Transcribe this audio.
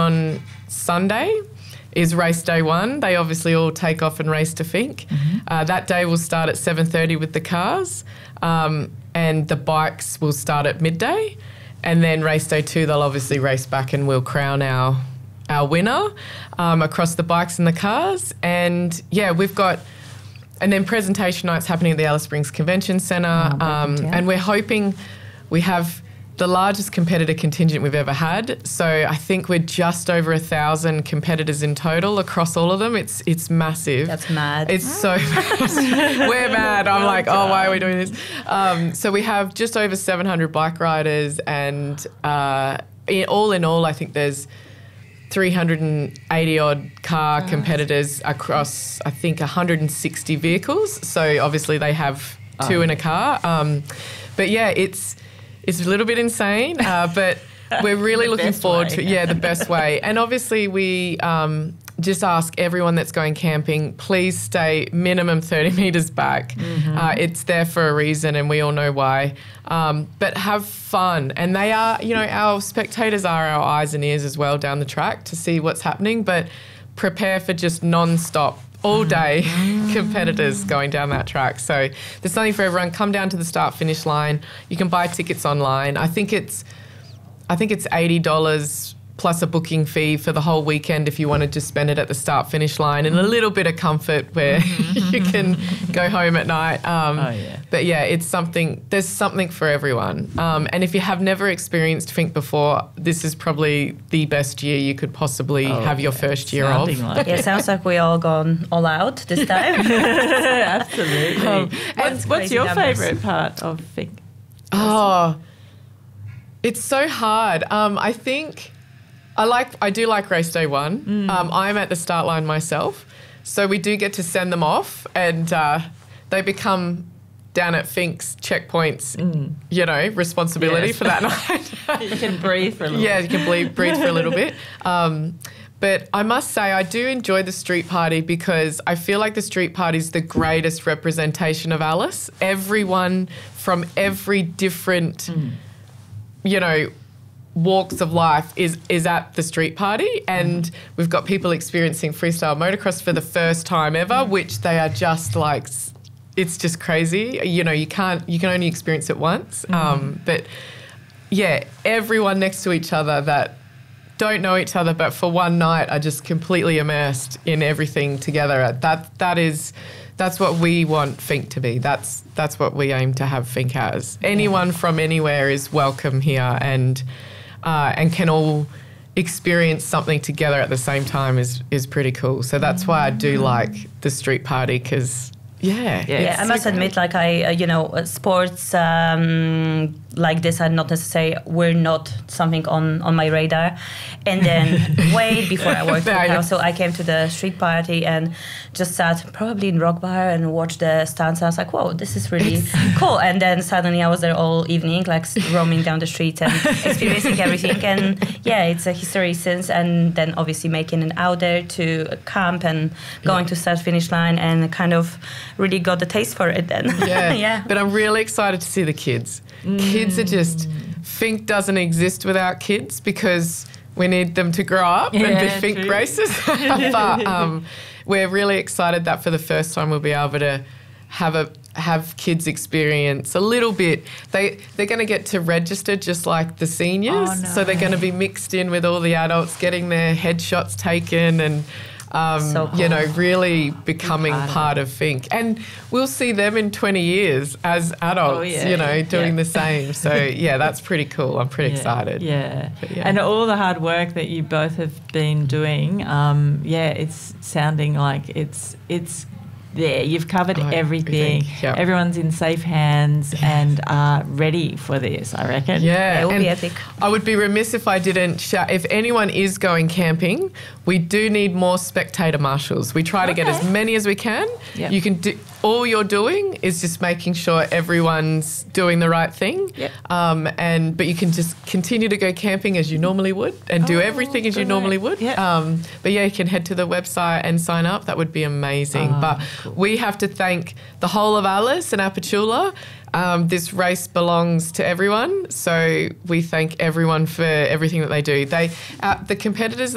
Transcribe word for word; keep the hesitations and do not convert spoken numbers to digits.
on Sunday is race day one. They obviously all take off and race to Finke. Mm-hmm. Uh, that day will start at seven thirty with the cars, um, and the bikes will start at midday. And then race day two, they'll obviously race back and we'll crown our our winner um, across the bikes and the cars. And, yeah, we've got... And then presentation night's happening at the Alice Springs Convention Centre. Oh, um, yeah. And we're hoping we have the largest competitor contingent we've ever had. So I think we're just over a thousand competitors in total across all of them. It's it's massive. That's mad. It's so mad. We're mad. I'm like, oh, why are we doing this? Um, so we have just over seven hundred bike riders, and uh, in, all in all, I think there's three hundred eighty odd car competitors across, I think, one hundred sixty vehicles. So obviously they have two oh. in a car. Um, but yeah, it's it's a little bit insane, uh, but we're really looking forward way. to yeah the best way. And obviously we um, just ask everyone that's going camping, please stay minimum thirty metres back. Mm-hmm. Uh, it's there for a reason, and we all know why. Um, but have fun. And they are, you know, our spectators are our eyes and ears as well down the track to see what's happening, but prepare for just non-stop, all day mm. competitors going down that track. So there's something for everyone. Come down to the start-finish line. You can buy tickets online. I think it's I think it's eighty dollars plus a booking fee for the whole weekend if you want to just spend it at the start-finish line, and a little bit of comfort where you can go home at night. Um, oh, yeah. But, yeah, it's something, there's something for everyone. Um, and if you have never experienced Finke before, this is probably the best year you could possibly oh, have your yeah. first year Sounding of. Like yeah, it sounds like we all gone all out this time. Absolutely. Um, what's what's your favourite part of Finke? Oh, it's so hard. Um, I think... I like. I do like race day one. Mm. Um, I'm at the start line myself, so we do get to send them off, and uh, they become down at Finke's checkpoints. Mm. You know, responsibility yes. for that night. You can breathe for a little. Yeah, bit. you can breathe, breathe for a little bit. Um, but I must say, I do enjoy the street party because I feel like the street party is the greatest representation of Alice. Everyone from every different, mm. you know, walks of life is is at the street party, and mm. we've got people experiencing freestyle motocross for the first time ever, mm. which they are just like, it's just crazy. You know, you can't, you can only experience it once. Mm. Um, but yeah, everyone next to each other that don't know each other, but for one night are just completely immersed in everything together. That that is. That's what we want Finke to be. That's that's what we aim to have Finke as. Anyone yeah. from anywhere is welcome here, and uh, and can all experience something together at the same time is is pretty cool. So that's why I do like the street party, because yeah, yeah. yeah I must so admit, like I, uh, you know, sports um, like this are not necessarily were not something on, on my radar. And then way before I worked at house, so I came to the street party and just sat probably in Rock Bar and watched the stunts. I was like, whoa, this is really cool. And then suddenly I was there all evening, like roaming down the street and experiencing everything. And yeah, it's a history since. And then obviously making it out there to camp and going yeah. to start finish line, and kind of really got the taste for it then. Yeah, yeah. But I'm really excited to see the kids. Mm. Kids are just, Finke doesn't exist without kids, because we need them to grow up yeah, and be Finke true. racers. But um, we're really excited that for the first time we'll be able to have a have kids experience a little bit. They they're going to get to register just like the seniors, oh, no. so they're going to be mixed in with all the adults, getting their headshots taken, and um, so cool. you know, really becoming part, part of Finke. And we'll see them in twenty years as adults, oh, yeah. you know, doing yeah. the same. So yeah, that's pretty cool. I'm pretty yeah. excited. Yeah. yeah, and all the hard work that you both have been doing. Um, yeah, it's sounding like it's it's. there. You've covered oh, everything. everything. Yep. Everyone's in safe hands and are ready for this, I reckon. Yeah. It will and be epic. I would be remiss if I didn't shout, if anyone is going camping, we do need more spectator marshals. We try to okay. get as many as we can. Yep. You can do, all you're doing is just making sure everyone's doing the right thing. Yep. Um, and but you can just continue to go camping as you normally would and do oh, everything as you great. normally would. Yep. Um, but yeah, you can head to the website and sign up. That would be amazing. Oh, but cool. we have to thank the whole of Alice and Apachula. Um, this race belongs to everyone, so we thank everyone for everything that they do. They, uh, the competitors